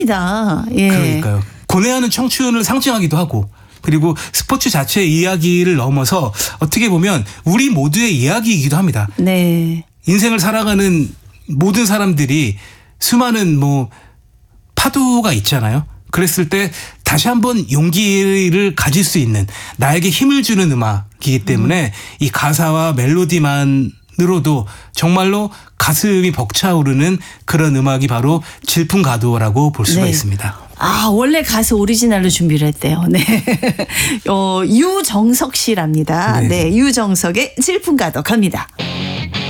다 예. 그러니까요. 고뇌하는 청춘을 상징하기도 하고 그리고 스포츠 자체의 이야기를 넘어서 어떻게 보면 우리 모두의 이야기이기도 합니다. 네. 인생을 살아가는 모든 사람들이 수많은 파도가 있잖아요. 그랬을 때 다시 한번 용기를 가질 수 있는 나에게 힘을 주는 음악이기 때문에 이 가사와 멜로디만으로도 정말로 가슴이 벅차오르는 그런 음악이 바로 질풍가도라고 볼 수가 네. 있습니다. 아, 원래 가수 오리지널로 준비를 했대요. 네. 유정석 씨랍니다. 네. 네. 유정석의 질풍가도 갑니다.